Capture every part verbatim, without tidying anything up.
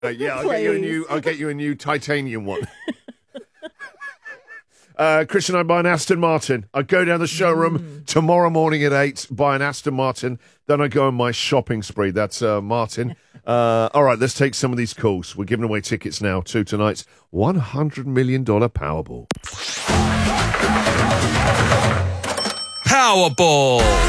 Uh, yeah, I'll get you a new. I'll get you a new titanium one. uh, Christian, I buy an Aston Martin. I go down the showroom mm. tomorrow morning at eight, buy an Aston Martin. Then I go on my shopping spree. That's uh, Martin. Uh, all right, let's take some of these calls. We're giving away tickets now to tonight's one hundred million dollars Powerball. Powerball.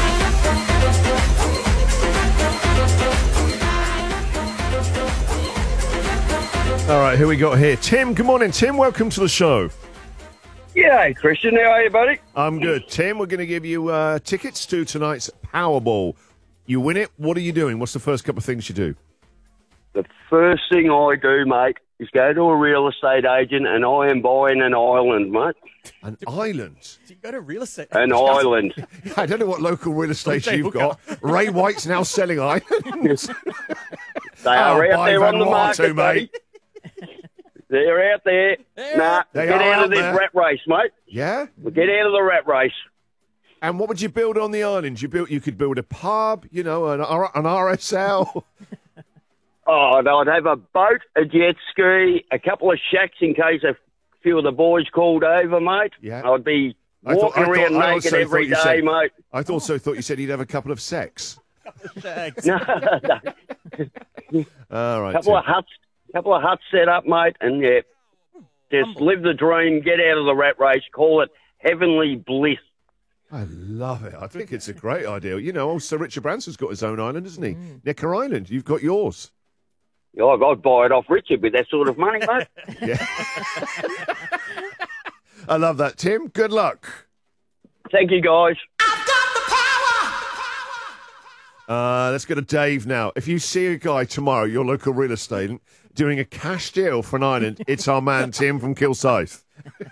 All right, who we got here? Tim, good morning. Tim, welcome to the show. Yeah, Christian, how are you, buddy? I'm good. Tim, we're going to give you uh, tickets to tonight's Powerball. You win it, what are you doing? What's the first couple of things you do? The first thing I do, mate, is go to a real estate agent and I am buying an island, mate. An island? Do you go to real estate? An island. I don't know what local real estate you've got. Ray White's now selling islands. They are oh, out there on the market, mate. They're out there. Yeah. Nah, they get out, out of this there. rat race, mate. Yeah? We'll get out of the rat race. And what would you build on the island? You built. You could build a pub, you know, an, an R S L. Oh, no, I'd have a boat, a jet ski, a couple of shacks in case a few of the boys called over, mate. Yeah. I'd be I thought, walking I around thought, I naked every day, said, mate. I thought so. Thought you said he'd have a couple of sex. No, no. All right. Couple Tim. of huts, couple of huts set up, mate, and yeah, just live the dream, get out of the rat race, call it heavenly bliss. I love it. I think it's a great idea. You know, Sir Richard Branson's got his own island, hasn't he? Mm. Necker Island. You've got yours. Yeah, I'd buy it off Richard with that sort of money, mate. Yeah. I love that, Tim. Good luck. Thank you, guys. I've got the power. Uh, let's go to Dave now. If you see a guy tomorrow, your local real estate, doing a cash deal for an island, it's our man Tim from Kilsyth.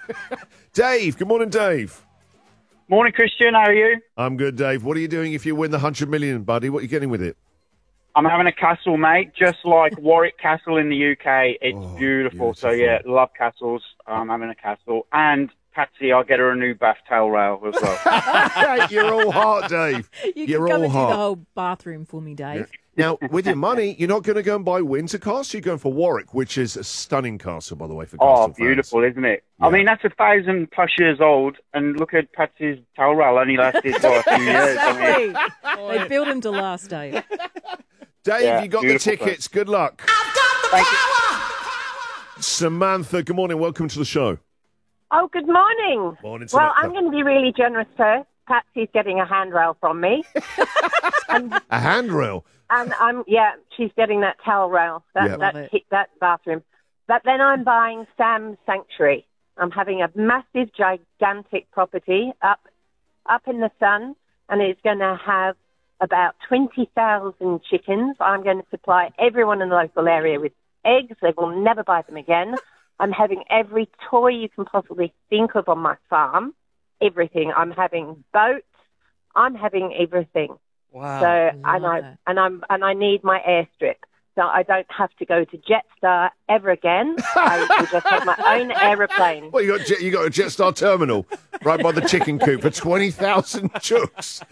Dave, good morning, Dave. Morning, Christian. How are you? I'm good, Dave. What are you doing if you win the one hundred million, buddy? What are you getting with it? I'm having a castle, mate, just like Warwick Castle in the U K. It's Oh, beautiful. beautiful. So, yeah, love castles. I'm having a castle. And Patsy, I'll get her a new bath towel rail as well. You're all heart, Dave. You You're can come all and do heart. the whole bathroom for me, Dave. Now, with your money, you're not going to go and buy Windsor Castle. You're going for Warwick, which is a stunning castle, by the way, for Oh, castle fans. beautiful, isn't it? Yeah. I mean, that's a thousand plus years old. And look at Patsy's towel rail. Only lasted for a few years. I mean, Exactly. They built him to last, Dave. Dave, Yeah, you got the beautiful tickets. Good luck. I've got the Thank you. power. Samantha, good morning. Welcome to the show. Oh, good morning. Morning, Well, Samantha. I'm going to be really generous first. Patsy's getting a handrail from me. and, A handrail. and I'm, yeah, she's getting that towel rail, that, Yeah. that, Love it. hit that bathroom. But then I'm buying Sam's Sanctuary. I'm having a massive, gigantic property up, up in the sun, and it's going to have about twenty thousand chickens. I'm going to supply everyone in the local area with eggs. They will never buy them again. I'm having every toy you can possibly think of on my farm. Everything. I'm having boats. I'm having everything. Wow. So love and I it. and I'm and I need my airstrip. So I don't have to go to Jetstar ever again. I will just have my own aeroplane. Well, you got Jet- you got a Jetstar terminal right by the chicken coop for twenty thousand chooks.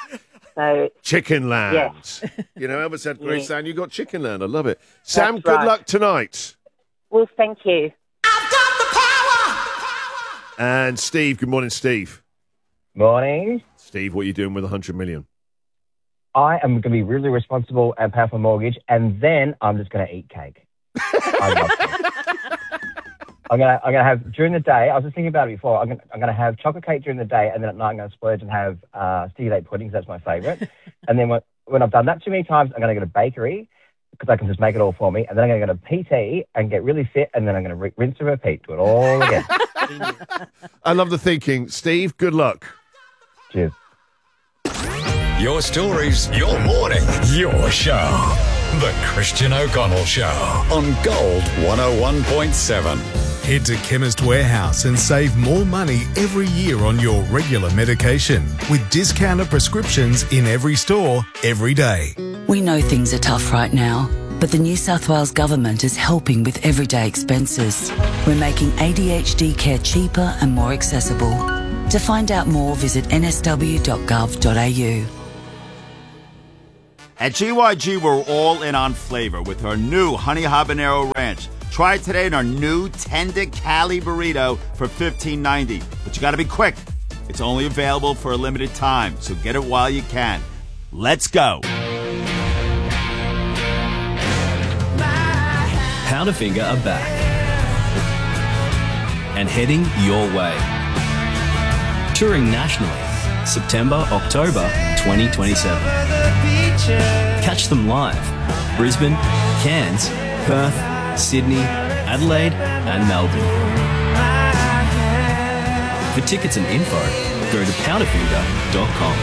So Chicken land. Yes. You know, Elvis said, Yeah. Grace, yeah. you got chicken land. I love it. Sam, That's good right. luck tonight. well, thank you. I've got the power. And Steve, good morning, Steve. Morning. Steve, what are you doing with one hundred million? I am going to be really responsible and pay off my mortgage, and then I'm just going to eat cake. I love cake. I'm gonna, I'm gonna have during the day. I was just thinking about it before. I'm gonna, I'm gonna have chocolate cake during the day, and then at night I'm gonna splurge and have uh, stimulate pudding 'cause that's my favourite. And then when, when I've done that too many times, I'm gonna go to bakery because I can just make it all for me. And then I'm gonna go to P T and get really fit, and then I'm gonna re- rinse and repeat, do it all again. I love the thinking. Steve, good luck. Cheers. Your stories, your morning, your show. The Christian O'Connell Show on Gold one oh one point seven. Head to Chemist Warehouse and save more money every year on your regular medication with discounted prescriptions in every store, every day. We know things are tough right now, but the New South Wales Government is helping with everyday expenses. We're making A D H D care cheaper and more accessible. To find out more, visit n s w dot gov dot a u. At G Y G, we're all in on flavor with our new Honey Habanero Ranch. Try it today in our new Tender Cali Burrito for fifteen ninety. But you gotta be quick. It's only available for a limited time, so get it while you can. Let's go. Powderfinger are back and heading your way. Touring nationally, September, October twenty twenty-seven. Catch them live, Brisbane, Cairns, Perth, Sydney, Adelaide and Melbourne. For tickets and info, go to powderfinger dot com.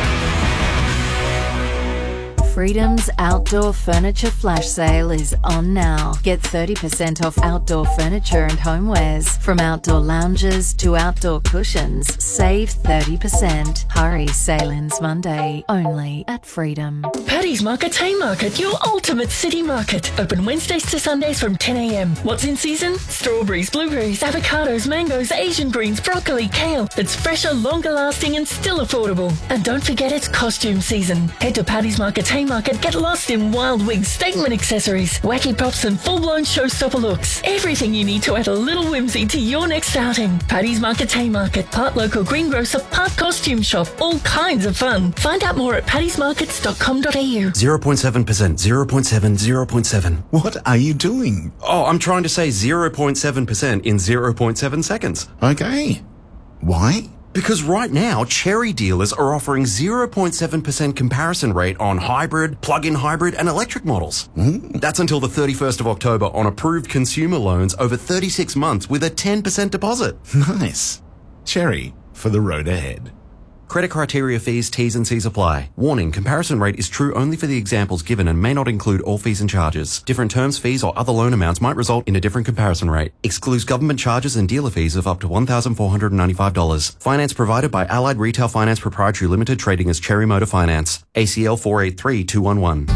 Freedom's outdoor furniture flash sale is on now. Get thirty percent off outdoor furniture and homewares. From outdoor lounges to outdoor cushions, save thirty percent. Hurry, sale ends Monday, only at Freedom. Paddy's Market Haymarket, your ultimate city market. Open Wednesdays to Sundays from ten a m. What's in season? Strawberries, blueberries, avocados, mangoes, Asian greens, broccoli, kale. It's fresher, longer lasting and still affordable. And don't forget it's costume season. Head to Paddy's Market Haymarket. Get lost in wild wigs, statement accessories, wacky props and full-blown showstopper looks. Everything you need to add a little whimsy to your next outing. Paddy's Market Haymarket, part local greengrocer, part costume shop, all kinds of fun. Find out more at paddys markets dot com dot a u. zero point seven percent, zero point seven, zero point seven. What are you doing? Oh, I'm trying to say zero point seven percent in zero point seven seconds. Okay. Why? Because right now, Cherry dealers are offering zero point seven percent comparison rate on hybrid, plug-in hybrid and electric models. Mm. That's until the thirty-first of October on approved consumer loans over thirty-six months with a ten percent deposit. Nice. Cherry for the road ahead. Credit criteria, fees, T's and C's apply. Warning, comparison rate is true only for the examples given and may not include all fees and charges. Different terms, fees or other loan amounts might result in a different comparison rate. Excludes government charges and dealer fees of up to one thousand four hundred ninety-five dollars. Finance provided by Allied Retail Finance Proprietary Limited, trading as Cherry Motor Finance. A C L four eight three two one one.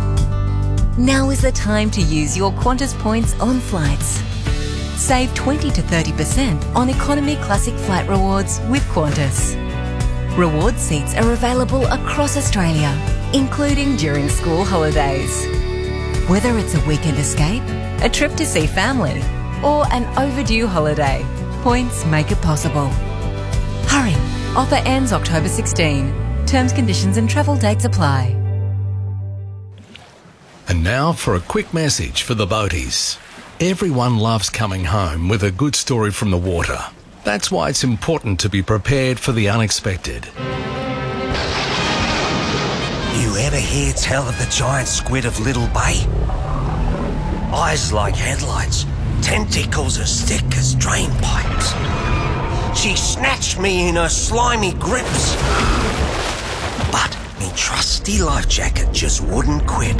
Now is the time to use your Qantas points on flights. Save twenty to thirty percent on Economy Classic Flight Rewards with Qantas. Reward seats are available across Australia, including during school holidays. Whether it's a weekend escape, a trip to see family, or an overdue holiday, points make it possible. Hurry! Offer ends October sixteenth. Terms, conditions and travel dates apply. And now for a quick message for the boaties. Everyone loves coming home with a good story from the water. That's why it's important to be prepared for the unexpected. You ever hear tell of the giant squid of Little Bay? Eyes like headlights, tentacles as thick as drain pipes. She snatched me in her slimy grips. But me trusty life jacket just wouldn't quit.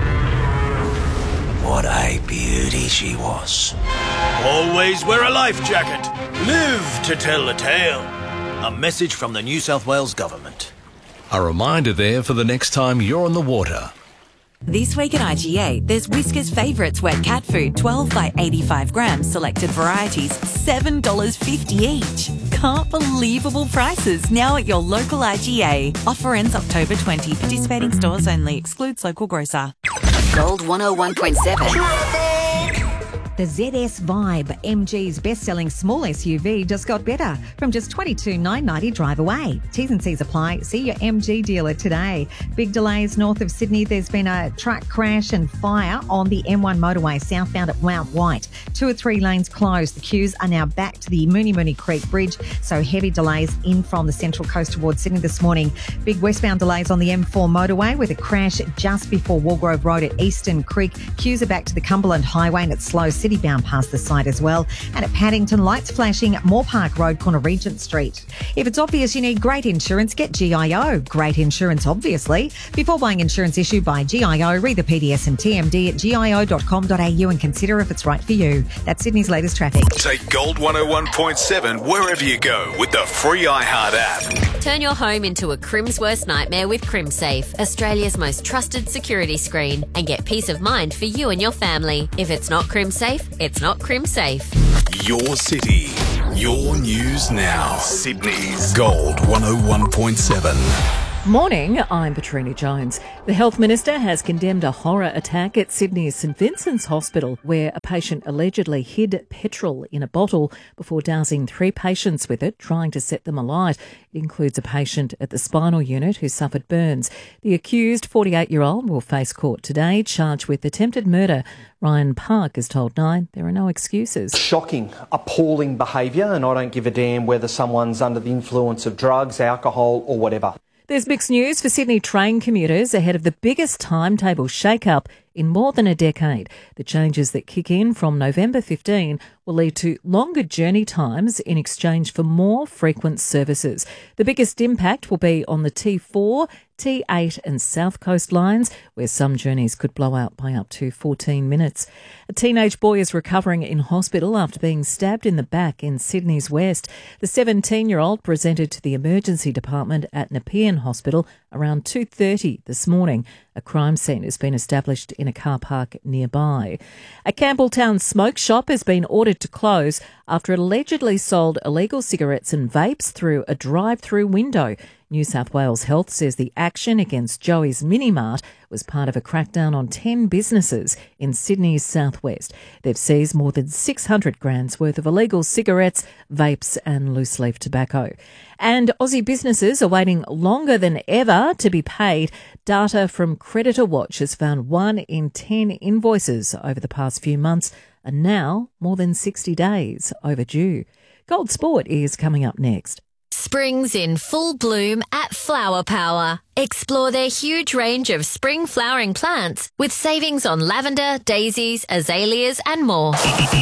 What a beauty she was. Always wear a life jacket. Live to tell the tale. A message from the New South Wales Government. A reminder there for the next time you're on the water. This week at I G A, there's Whiskas Favourites wet cat food, twelve by eighty-five grams, selected varieties, seven dollars fifty each. Can't believable prices now at your local I G A. Offer ends October twentieth. Participating stores only. Excludes local grocer. Gold one oh one point seven. The Z S Vibe, M G's best-selling small S U V, just got better from just twenty-two thousand nine hundred ninety drive away. T's and C's apply. See your M G dealer today. Big delays north of Sydney. There's been a truck crash and fire on the M one motorway southbound at Mount White. Two or three lanes closed. The queues are now back to the Mooney Mooney Creek Bridge, so heavy delays in from the Central Coast towards Sydney this morning. Big westbound delays on the M four motorway with a crash just before Walgrove Road at Eastern Creek. Queues are back to the Cumberland Highway and it's slow city bound past the site as well. And at Paddington, lights flashing at Moore Park Road, corner Regent Street. If it's obvious you need great insurance, get G I O. Great insurance, obviously. Before buying insurance issued by G I O, read the P D S and T M D at G I O dot com dot a u and consider if it's right for you. That's Sydney's latest traffic. Take Gold one oh one point seven wherever you go with the free iHeart app. Turn your home into a Crim's worst nightmare with CrimSafe, Australia's most trusted security screen, and get peace of mind for you and your family. If it's not CrimSafe, it's not CrimSafe. Your city, your news now. Sydney's Gold one oh one point seven. Morning, I'm Petrina Jones. The Health Minister has condemned a horror attack at Sydney's St Vincent's Hospital where a patient allegedly hid petrol in a bottle before dousing three patients with it, trying to set them alight. It includes a patient at the spinal unit who suffered burns. The accused forty-eight-year-old will face court today, charged with attempted murder. Ryan Park has told Nine there are no excuses. Shocking, appalling behaviour, and I don't give a damn whether someone's under the influence of drugs, alcohol or whatever. There's mixed news for Sydney train commuters ahead of the biggest timetable shake-up in more than a decade. The changes that kick in from November fifteenth will lead to longer journey times in exchange for more frequent services. The biggest impact will be on the T four, T eight and South Coast lines, where some journeys could blow out by up to fourteen minutes. A teenage boy is recovering in hospital after being stabbed in the back in Sydney's West. The seventeen-year-old presented to the emergency department at Nepean Hospital around two thirty this morning. A crime scene has been established in a car park nearby. A Campbelltown smoke shop has been ordered to close after it allegedly sold illegal cigarettes and vapes through a drive-through window. New South Wales Health says the action against Joey's Mini Mart was part of a crackdown on ten businesses in Sydney's southwest. They've seized more than six hundred grand's worth of illegal cigarettes, vapes and loose-leaf tobacco. And Aussie businesses are waiting longer than ever to be paid. Data from Creditor Watch has found one in ten invoices over the past few months are now more than sixty days overdue. Gold Sport is coming up next. Spring's in full bloom at Flower Power. Explore their huge range of spring flowering plants with savings on lavender, daisies, azaleas and more.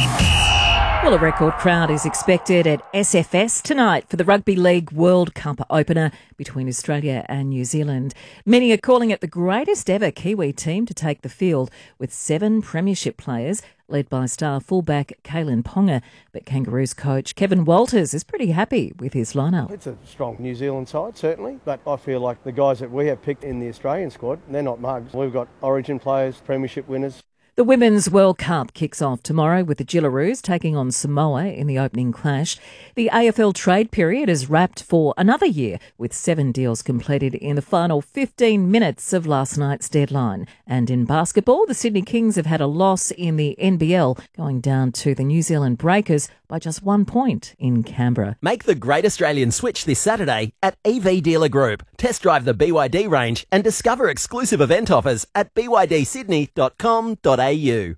Well, a record crowd is expected at S F S tonight for the Rugby League World Cup opener between Australia and New Zealand. Many are calling it the greatest ever Kiwi team to take the field, with seven premiership players led by star fullback Kalen Ponga. But Kangaroos coach Kevin Walters is pretty happy with his lineup. It's a strong New Zealand side, certainly, but I feel like the guys that we have picked in the Australian squad, they're not mugs. We've got Origin players, premiership winners. The Women's World Cup kicks off tomorrow with the Gillaroos taking on Samoa in the opening clash. The A F L trade period is wrapped for another year, with seven deals completed in the final fifteen minutes of last night's deadline. And in basketball, the Sydney Kings have had a loss in the N B L, going down to the New Zealand Breakers by just one point in Canberra. Make the Great Australian Switch this Saturday at E V Dealer Group. Test drive the B Y D range and discover exclusive event offers at b y d sydney dot com dot a u.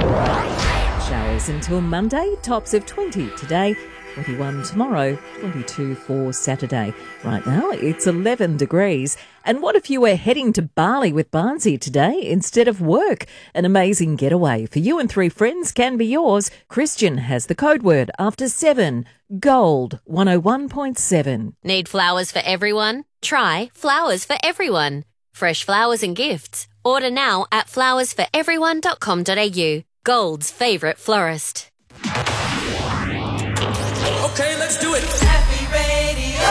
Showers until Monday, tops of twenty today, twenty-one tomorrow, twenty-two for Saturday. Right now it's eleven degrees. And what if you were heading to Bali with Barnsey today instead of work? An amazing getaway for you and three friends can be yours. Christian has the code word after seven. Gold one oh one point seven. Need flowers for everyone? Try Flowers for Everyone. Fresh flowers and gifts. Order now at flowers for everyone dot com dot a u. Gold's favourite florist. Okay, let's do it. Happy Radio.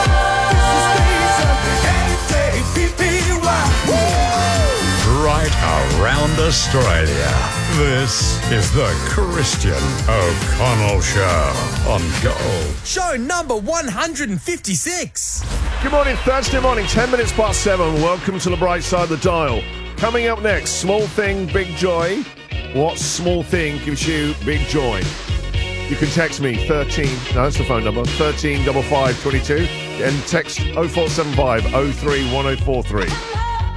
Right around Australia. This is the Christian O'Connell Show on Gold. Show number one hundred fifty-six. Good morning, Thursday morning, ten minutes past seven. Welcome to the bright side of the dial. Coming up next, small thing, big joy. What small thing gives you big joy? You can text me thirteen, no, that's the phone number, thirteen five five two two, and text oh four seven five oh three one oh four three.